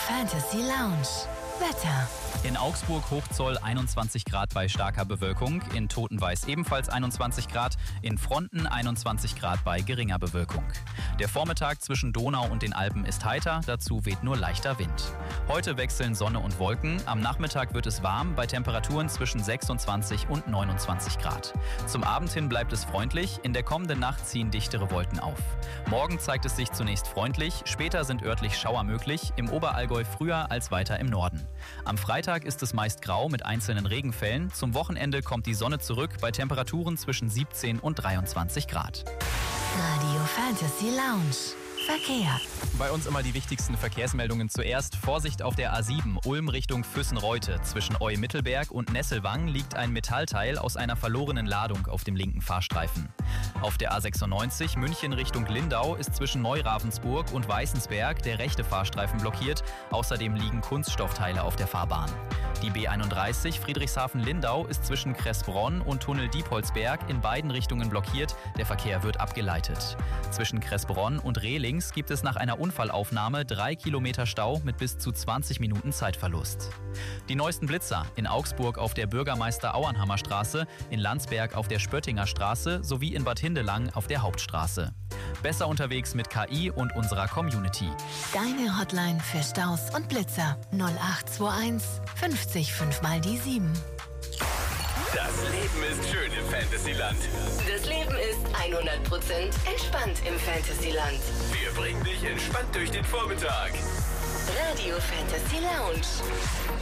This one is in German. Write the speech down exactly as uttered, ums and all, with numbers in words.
Fantasy Lounge. Wetter. In Augsburg Hochzoll einundzwanzig Grad bei starker Bewölkung, in Totenweiß ebenfalls einundzwanzig Grad, in Fronten einundzwanzig Grad bei geringer Bewölkung. Der Vormittag zwischen Donau und den Alpen ist heiter, dazu weht nur leichter Wind. Heute wechseln Sonne und Wolken, am Nachmittag wird es warm bei Temperaturen zwischen sechsundzwanzig und neunundzwanzig Grad. Zum Abend hin bleibt es freundlich, in der kommenden Nacht ziehen dichtere Wolken auf. Morgen zeigt es sich zunächst freundlich, später sind örtlich Schauer möglich, im Oberallgäu früher als weiter im Norden. Am Freitag ist es meist grau mit einzelnen Regenfällen. Zum Wochenende kommt die Sonne zurück bei Temperaturen zwischen siebzehn und dreiundzwanzig Grad. Radio Fantasy Lounge. Verkehr. Bei uns immer die wichtigsten Verkehrsmeldungen zuerst. Vorsicht auf der A sieben, Ulm Richtung Füssen-Reute. Zwischen Eu-Mittelberg und Nesselwang liegt ein Metallteil aus einer verlorenen Ladung auf dem linken Fahrstreifen. Auf der A sechsundneunzig, München Richtung Lindau, ist zwischen Neuravensburg und Weißensberg der rechte Fahrstreifen blockiert. Außerdem liegen Kunststoffteile auf der Fahrbahn. Die B einunddreißig, Friedrichshafen-Lindau, ist zwischen Kressbronn und Tunnel Diepholzberg in beiden Richtungen blockiert. Der Verkehr wird abgeleitet. Zwischen Kressbronn und Rehlings gibt es nach einer Unfallaufnahme drei Kilometer Stau mit bis zu zwanzig Minuten Zeitverlust. Die neuesten Blitzer: in Augsburg auf der Bürgermeister-Auernhammer Straße, in Landsberg auf der Spöttinger Straße sowie in Bad Hindelang auf der Hauptstraße. Besser unterwegs mit K I und unserer Community. Deine Hotline für Staus und Blitzer null acht zwei eins fünfzig fünf mal die sieben. Das Leben ist schön im Fantasyland. Das Leben ist hundert Prozent entspannt im Fantasyland. Wir bringen dich entspannt durch den Vormittag. Radio Fantasy Lounge.